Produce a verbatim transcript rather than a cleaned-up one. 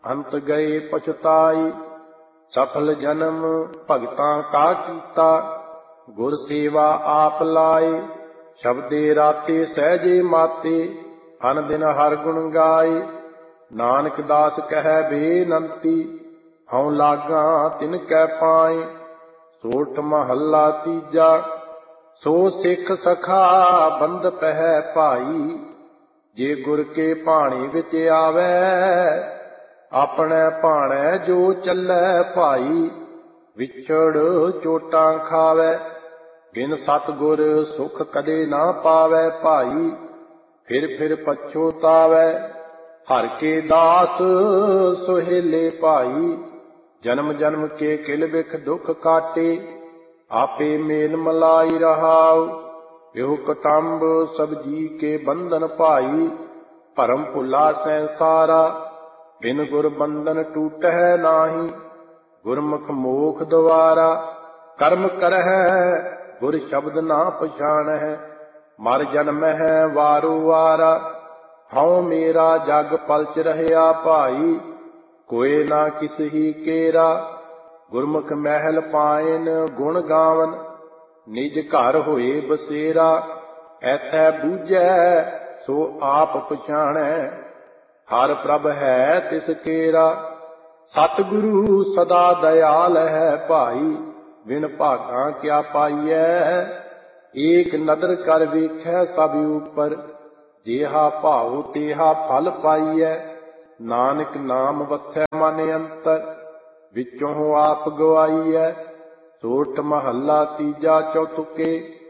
ਅੰਤ ਗਏ ਪਛਤਾਈ। ਸਫਲ ਜਨਮ ਭਗਤਾਂ ਕਾ ਕੀਤਾ, ਗੁਰ ਸੇਵਾ ਆਪ ਲਾਏ। ਸ਼ਬਦੇ ਰਾਤੇ ਸਹਿਜੇ ਮਾਤੇ, ਅਨ ਦਿਨ ਹਰ ਗੁਣ ਗਾਏ। ਨਾਨਕ ਦਾਸ ਕਹਿ ਬੇਨੰਤੀ, ਹਉ ਲਾਗਾ ਤਿਨ ਕੈ ਪਾਏ। ਸੋਠ ਮਹੱਲਾ ਤੀਜਾ। ਸੋ ਸਿੱਖ ਸਖਾ ਬੰਦ ਪਹਿ ਭਾਈ, ਜੇ ਗੁਰ ਕੇ ਭਾਣੇ ਵਿੱਚ ਆਵੈ। ਆਪਣੇ ਭਾਣੈ ਜੋ ਚੱਲੈ ਭਾਈ, ਵਿਛੜ ਚੋਟਾਂ ਖਾਵੈ। ਬਿਨ ਸਤਿਗੁਰ ਸੁਖ ਕਦੇ ਨਾ ਪਾਵੈ ਭਾਈ, ਫਿਰ ਫਿਰ ਪਛੋਤਾਵੈ। ਹਰਿ ਕੇ ਦਾਸ ਸੁਹੇਲੇ ਭਾਈ, ਜਨਮ ਜਨਮ ਕੇ ਕਿਲ ਬਿਖ ਦੁਖ ਕਾਟੇ। ਆਪੇ ਮੇਲ ਮਲਾਈ ਰਹਾਉ, ਇਹੋ ਕਟੰਬ ਸਭ ਜੀ ਕੇ ਬੰਧਨ ਭਾਈ। ਭਰਮ ਭੁਲਾ ਸੰਸਾਰਾ, ਬਿਨ ਗੁਰ ਬੰਧਨ ਟੂਟੈ ਨਾਹੀ। ਗੁਰਮੁਖ ਮੋਖ ਦੁਆਰਾ, ਕਰਮ ਕਰਹਿ ਗੁਰ ਸ਼ਬਦ ਨਾ ਪਛਾਣਹਿ। ਮਰ ਜਨਮਹਿ ਵਾਰੋ ਵਾਰਾ, ਹਉ ਮੇਰਾ ਜਗ ਪਲਚ ਰਹਿਆ ਭਾਈ। ਕੋਇ ਨਾ ਕਿਸਹੀ ਕੇਰਾ, ਗੁਰਮੁਖ ਮਹਿਲ ਪਾਇਨ ਗੁਣ ਗਾਵਨ। ਨਿਜ ਘਰ ਹੋਏ ਬਸੇਰਾ, ਐਥੈ ਬੂਝੈ ਸੋ ਆਪ ਪਛਾਣੈ। ਹਰ ਪ੍ਰਭ ਹੈ ਤਿਸ ਕੇਰਾ, ਸਤਿਗੁਰੂ ਸਦਾ ਦਇਆਲ ਹੈ ਭਾਈ। ਬਿਨ ਭਾਗਾਂ ਕਿਆ ਪਾਈਐ, ਏਕ ਨਦਰ ਕਰ ਵੇਖੈ ਸਭ ਉਪਰ। ਜਿਹਾ ਭਾਉ ਤੇਹਾ ਫਲ ਪਾਈਐ, ਨਾਨਕ ਨਾਮ ਵਸੈ ਮਨ ਅੰਤਰ। ਵਿੱਚੋਂ ਆਪ ਗਵਾਈਐ। ਸੋਠ ਮਹੱਲਾ ਤੀਜਾ ਚੌਥੁਕੇ।